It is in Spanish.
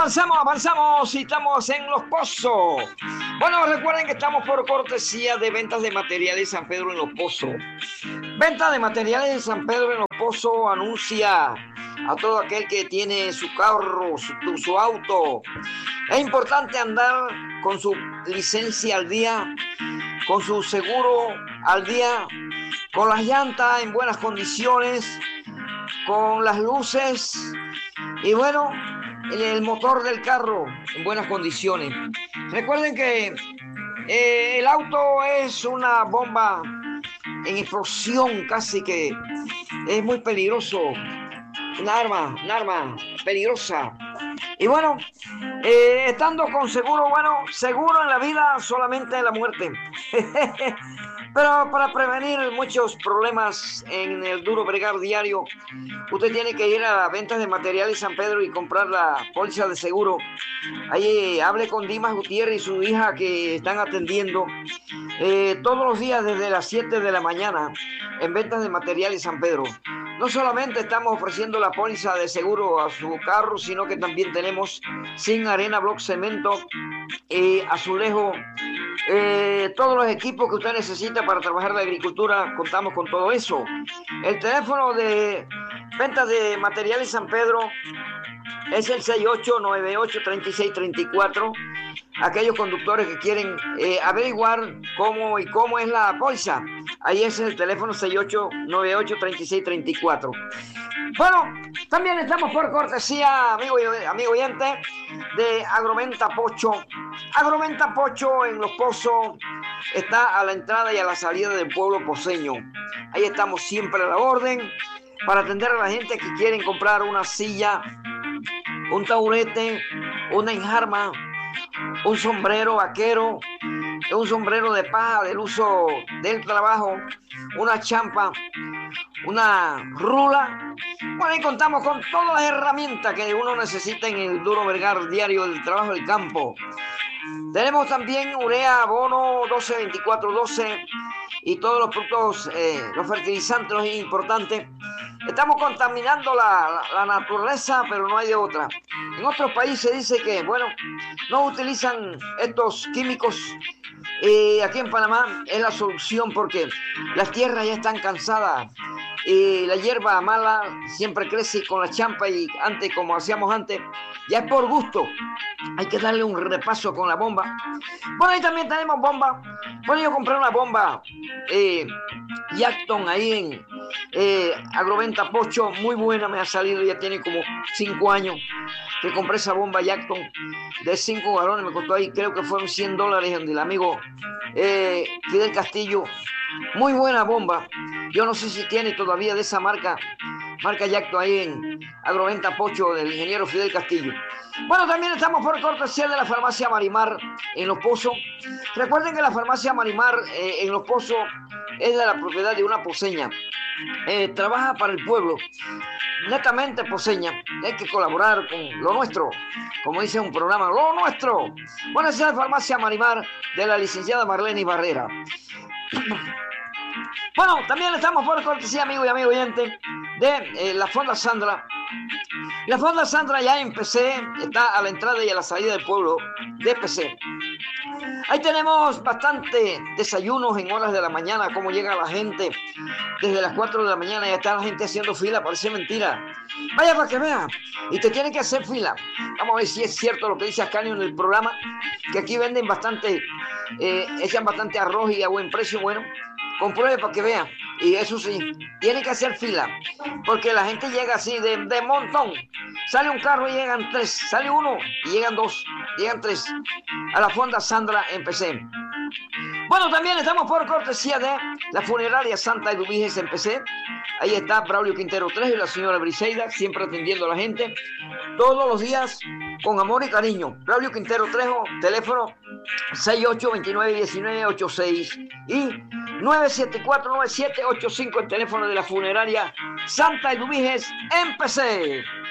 Avanzamos y estamos en Los Pozos. Bueno, recuerden que estamos por cortesía de Ventas de Materiales San Pedro en Los Pozos. Venta de Materiales de San Pedro en Los Pozos anuncia a todo aquel que tiene su carro, su auto. Es importante andar con su licencia al día, con su seguro al día, con las llantas en buenas condiciones, con las luces y bueno, el motor del carro en buenas condiciones. Recuerden que el auto es una bomba en explosión, casi que es muy peligroso, una arma peligrosa. Y bueno, estando con seguro, bueno, seguro en la vida, solamente en la muerte. Pero para prevenir muchos problemas en el duro bregar diario, usted tiene que ir a Ventas de Materiales San Pedro y comprar la póliza de seguro. Ahí hable con Dimas Gutiérrez y su hija que están atendiendo todos los días desde las 7 de la mañana en Ventas de Materiales San Pedro. No solamente estamos ofreciendo la póliza de seguro a su carro, sino que también tenemos zinc, arena, block, cemento, azulejo, todos los equipos que usted necesita para trabajar la agricultura, contamos con todo eso. El teléfono de Ventas de Materiales San Pedro es el 6898-3634. Aquellos conductores que quieren averiguar cómo es la póliza, ahí es el teléfono 6898-3634. Bueno, también estamos por cortesía, amigo oyente, de Agromenta Pocho. Agromenta Pocho en Los Pozos está a la entrada y a la salida del pueblo poseño. Ahí estamos siempre a la orden para atender a la gente que quieren comprar una silla, un taburete, una enjarma, un sombrero vaquero, un sombrero de paja del uso del trabajo, una champa, una rula. Bueno, ahí contamos con todas las herramientas que uno necesita en el duro bregar diario del trabajo del campo. Tenemos también urea, abono 12-24-12 y todos los productos, los fertilizantes, los importantes. Estamos contaminando la naturaleza, pero no hay de otra. En otros países dice que, bueno, no utilizan estos químicos. Aquí en Panamá es la solución porque las tierras ya están cansadas. La hierba mala siempre crece con la champa y antes, como hacíamos antes, ya es por gusto. Hay que darle un repaso con la bomba. Bueno, ahí también tenemos bomba. Bueno, yo compré una bomba Yacton ahí en Agroventa Pocho, muy buena, me ha salido, ya tiene como 5 años que compré esa bomba Yacton de 5 galones, me costó ahí, creo que fueron $100 donde el amigo Fidel Castillo. Muy buena bomba. Yo no sé si tiene todavía de esa marca Yacto ahí en Agroventa Pocho del ingeniero Fidel Castillo. Bueno, también estamos por cortesía de la farmacia Marimar en Los Pozos. Recuerden que la farmacia Marimar en Los Pozos es de la propiedad de una poseña. Trabaja para el pueblo, netamente poseña. Hay que colaborar con lo nuestro, como dice un programa, lo nuestro. Bueno, esa es la farmacia Marimar de la licenciada Marlene Barrera. Bueno, también estamos por cortesía, amigo y amigo oyente, de la Fonda Sandra. La Fonda Sandra ya en PC, está a la entrada y a la salida del pueblo de PC. Ahí tenemos bastante desayunos en horas de la mañana, cómo llega la gente desde las 4 de la mañana, ya está la gente haciendo fila, parece mentira. Vaya para que vea, y te tienen que hacer fila. Vamos a ver si es cierto lo que dice Ascanio en el programa, que aquí venden bastante, echan bastante arroz y a buen precio, bueno. Compruebe para que vea. Y eso sí, tiene que hacer fila. Porque la gente llega así de montón. Sale un carro y llegan 3. Sale uno y llegan 2. Llegan 3. A la Fonda Sandra en PC. Bueno, también estamos por cortesía de la funeraria Santa Eduviges en PC. Ahí está Braulio Quintero 3 y la señora Briseida, siempre atendiendo a la gente. Todos los días con amor y cariño. Braulio Quintero Trejo, teléfono 68291986 y 9749785, el teléfono de la funeraria Santa Eduviges en PC.